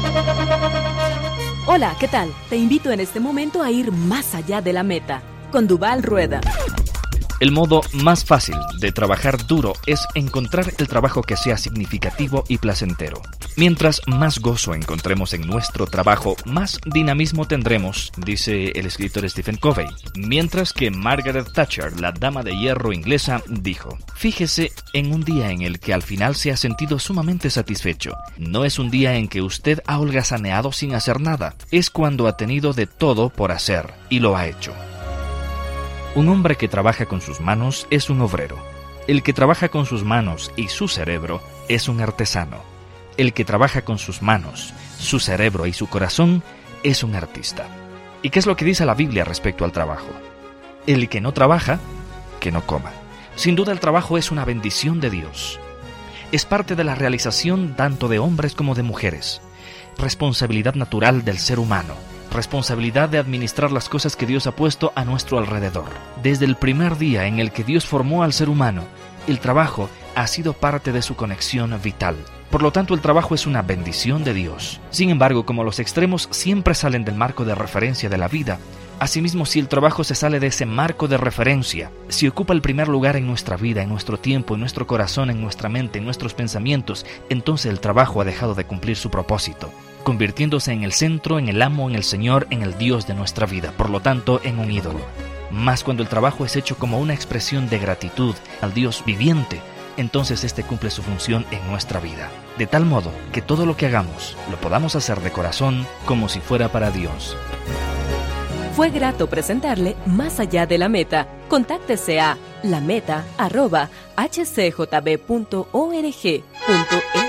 Hola, ¿qué tal? Te invito en este momento a ir más allá de la meta, con Duval Rueda. El modo más fácil de trabajar duro es encontrar el trabajo que sea significativo y placentero. Mientras más gozo encontremos en nuestro trabajo, más dinamismo tendremos, dice el escritor Stephen Covey. Mientras que Margaret Thatcher, la dama de hierro inglesa, dijo: fíjese en un día en el que al final se ha sentido sumamente satisfecho. No es un día en que usted ha holgazaneado sin hacer nada. Es cuando ha tenido de todo por hacer y lo ha hecho. Un hombre que trabaja con sus manos es un obrero. El que trabaja con sus manos y su cerebro es un artesano. El que trabaja con sus manos, su cerebro y su corazón es un artista. ¿Y qué es lo que dice la Biblia respecto al trabajo? El que no trabaja, que no coma. Sin duda el trabajo es una bendición de Dios. Es parte de la realización tanto de hombres como de mujeres. Responsabilidad natural del ser humano. Responsabilidad de administrar las cosas que Dios ha puesto a nuestro alrededor. Desde el primer día en el que Dios formó al ser humano, el trabajo ha sido parte de su conexión vital. Por lo tanto, el trabajo es una bendición de Dios. Sin embargo, como los extremos siempre salen del marco de referencia de la vida, asimismo, si el trabajo se sale de ese marco de referencia, si ocupa el primer lugar en nuestra vida, en nuestro tiempo, en nuestro corazón, en nuestra mente, en nuestros pensamientos, entonces el trabajo ha dejado de cumplir su propósito, convirtiéndose en el centro, en el amo, en el Señor, en el Dios de nuestra vida, por lo tanto, en un ídolo. Mas cuando el trabajo es hecho como una expresión de gratitud al Dios viviente, entonces este cumple su función en nuestra vida, de tal modo que todo lo que hagamos lo podamos hacer de corazón como si fuera para Dios. Fue grato presentarle Más allá de la meta. Contáctese a lameta@hcjb.org.es.